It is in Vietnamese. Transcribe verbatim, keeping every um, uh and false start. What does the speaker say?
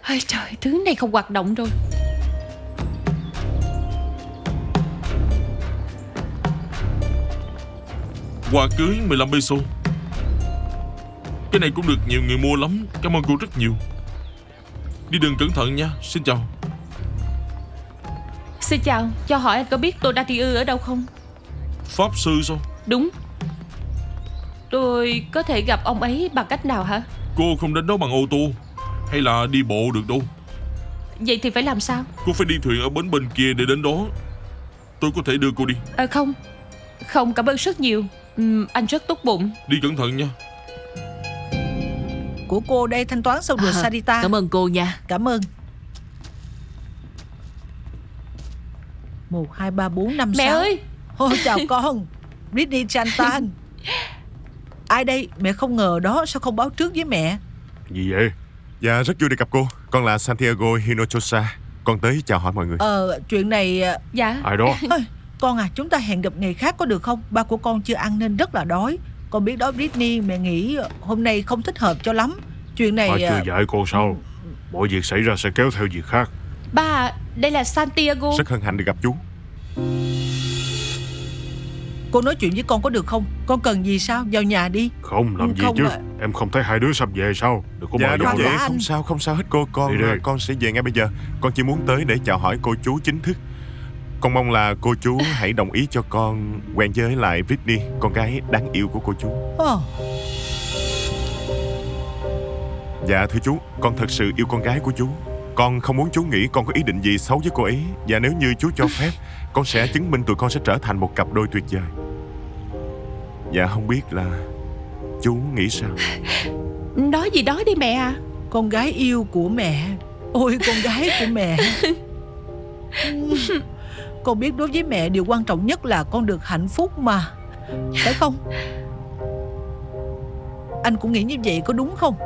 Ôi trời, thứ này không hoạt động rồi. Quà cưới mười lăm peso. Cái này cũng được nhiều người mua lắm. Cảm ơn cô rất nhiều. Đi đường cẩn thận nha. Xin chào. Xin chào, cho hỏi anh có biết tôi Donatello ở đâu không? Pháp sư sao? Đúng. Tôi có thể gặp ông ấy bằng cách nào hả? Cô không đến đó bằng ô tô hay là đi bộ được đâu. Vậy thì phải làm sao? Cô phải đi thuyền ở bến bên kia để đến đó. Tôi có thể đưa cô đi. À, không. Không, cảm ơn rất nhiều. uhm, Anh rất tốt bụng. Đi cẩn thận nha. Của cô đây, thanh toán xong rồi. À, Sarita. Cảm ơn cô nha. Cảm ơn. Một, hai, ba, bốn, năm, Mẹ sáu. ơi. Ôi chào con. Britney Chantal. Ai đây? Mẹ không ngờ đó. Sao không báo trước với mẹ? Gì vậy? Dạ rất vui được gặp cô. Con là Santiago Hinojosa. Con tới chào hỏi mọi người. Ờ chuyện này. Dạ. Ai đó? Ôi, con à, chúng ta hẹn gặp ngày khác có được không? Ba của con chưa ăn nên rất là đói. Con biết đó Britney, mẹ nghĩ hôm nay không thích hợp cho lắm. Chuyện này. Ba chưa dạy con sao? Mọi việc xảy ra sẽ kéo theo việc khác. Ba, đây là Santiago. Rất hân hạnh được gặp chú. Cô nói chuyện với con có được không? Con cần gì sao? Vào nhà đi. Không, làm gì Không chứ? ạ. Em không thấy hai đứa sắp về sao? Đừng có Dạ mời đúng dọn vậy, nữa. anh. không sao, không sao hết cô. Con Đi đi. con sẽ về ngay bây giờ. Con chỉ muốn tới để chào hỏi cô chú chính thức. Con mong là cô chú hãy đồng ý cho con quen với lại Britney, con gái đáng yêu của cô chú. Ờ. Dạ thưa chú, con thật sự yêu con gái của chú. Con không muốn chú nghĩ con có ý định gì xấu với cô ấy. Và nếu như chú cho phép, con sẽ chứng minh tụi con sẽ trở thành một cặp đôi tuyệt vời. Dạ không biết là chú nghĩ sao? Nói gì đó đi mẹ à. Con gái yêu của mẹ. Ôi con gái của mẹ. Con biết đối với mẹ điều quan trọng nhất là con được hạnh phúc mà. Phải không? Anh cũng nghĩ như vậy có đúng không?